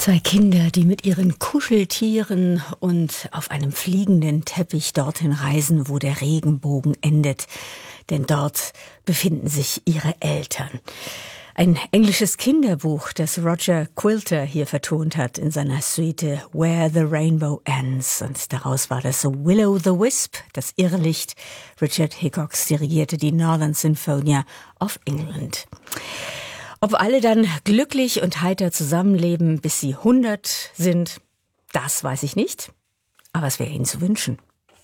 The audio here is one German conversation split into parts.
Zwei Kinder, die mit ihren Kuscheltieren und auf einem fliegenden Teppich dorthin reisen, wo der Regenbogen endet. Denn dort befinden sich ihre Eltern. Ein englisches Kinderbuch, das Roger Quilter hier vertont hat in seiner Suite Where the Rainbow Ends. Und daraus war das Will o' the Wisp, das Irrlicht. Richard Hickox dirigierte die Northern Sinfonia of England. Ob alle dann glücklich und heiter zusammenleben, bis sie 100 sind, das weiß ich nicht. Aber es wäre ihnen zu wünschen.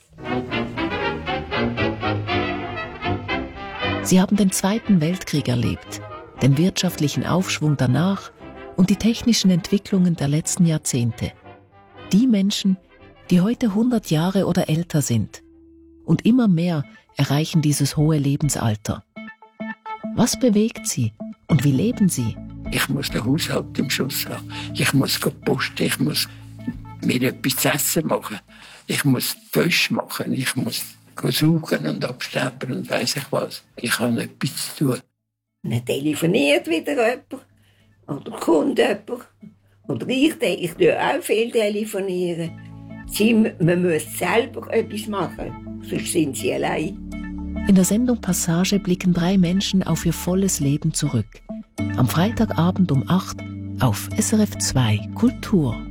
Sie haben den Zweiten Weltkrieg erlebt, den wirtschaftlichen Aufschwung danach und die technischen Entwicklungen der letzten Jahrzehnte. Die Menschen, die heute 100 Jahre oder älter sind. Und immer mehr erreichen dieses hohe Lebensalter. Was bewegt sie und wie leben sie? Ich muss den Haushalt im Schuss haben. Ich muss posten, ich muss mir etwas zu essen machen. Ich muss Wäsche machen, ich muss suchen und abstempeln und weiss ich was. Ich habe etwas zu tun. Dann telefoniert wieder jemand. Oder kommt jemand. Oder ich tue auch viel telefonieren. Man muss selber etwas machen, sonst sind sie allein. In der Sendung Passage blicken 3 Menschen auf ihr volles Leben zurück. Am Freitagabend um 8 auf SRF 2 Kultur.